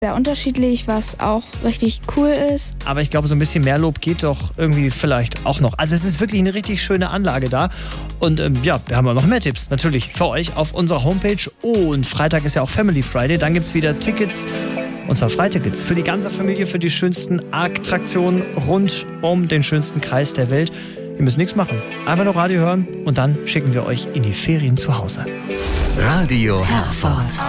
Sehr unterschiedlich, was auch richtig cool ist. Aber ich glaube, so ein bisschen mehr Lob geht doch irgendwie vielleicht auch noch. Also es ist wirklich eine richtig schöne Anlage da. Und wir haben auch noch mehr Tipps natürlich für euch auf unserer Homepage. Und Freitag ist ja auch Family Friday. Dann gibt es wieder Tickets, und zwar Freitickets für die ganze Familie, für die schönsten Attraktionen rund um den schönsten Kreis der Welt. Ihr müsst nichts machen. Einfach nur Radio hören und dann schicken wir euch in die Ferien zu Hause. Radio Herford.